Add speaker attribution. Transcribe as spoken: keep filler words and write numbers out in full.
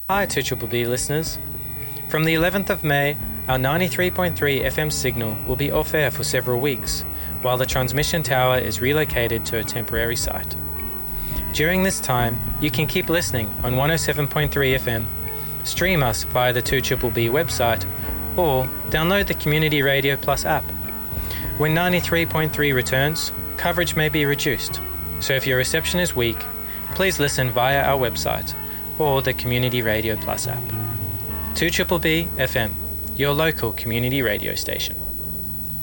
Speaker 1: Hi two B B B listeners. From the eleventh of May, our ninety-three point three F M signal will be off air for several weeks, while the transmission tower is relocated to a temporary site. During this time, you can keep listening on one oh seven point three F M, stream us via the two B B B website, or download the Community Radio Plus app. When ninety-three point three returns, coverage may be reduced, so if your reception is weak, please listen via our website or the Community Radio Plus app. two B B B F M, your local community radio station.